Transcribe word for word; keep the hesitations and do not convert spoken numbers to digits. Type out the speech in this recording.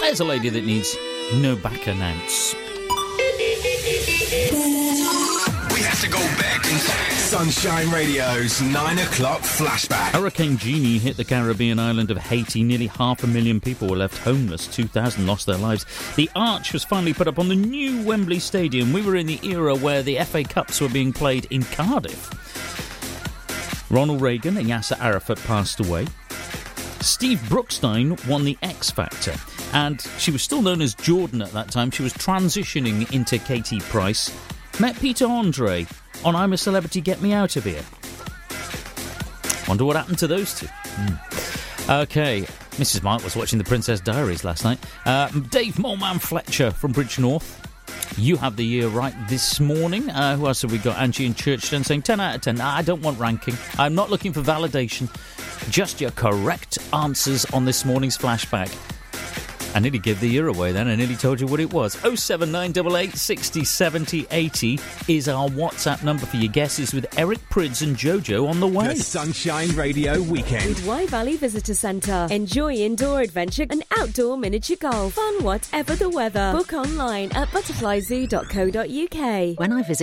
There's a lady that needs no back announce. We have to go back in time. Sunshine Radio's nine o'clock flashback. Hurricane Jeannie hit the Caribbean island of Haiti. Nearly half a million people were left homeless. two thousand lost their lives. The Arch was finally put up on the new Wembley Stadium. We were in the era where the F A Cups were being played in Cardiff. Ronald Reagan and Yasser Arafat passed away. Steve Brookstein won the X Factor. And she was still known as Jordan at that time. She was transitioning into Katie Price. Met Peter Andre on I'm a Celebrity, Get Me Out of Here. Wonder what happened to those two. Mm. OK, Missus Mark was watching The Princess Diaries last night. Uh, Dave Moleman Fletcher from Bridgnorth. You have the year right this morning. Uh, who else have we got? Angie in Churchton saying ten out of ten. Nah, I don't want ranking. I'm not looking for validation. Just your correct answers on this morning's flashback. I nearly gave the year away then. I nearly told you what it was. oh seven nine eight eight, six oh, seven oh, eight oh is our WhatsApp number for your guesses, with Eric Prydz and Jojo on the way. The Sunshine Radio Weekend. With Y Valley Visitor Centre. Enjoy indoor adventure and outdoor miniature golf. Fun whatever the weather. Book online at butterfly zoo dot co dot uk. When I visit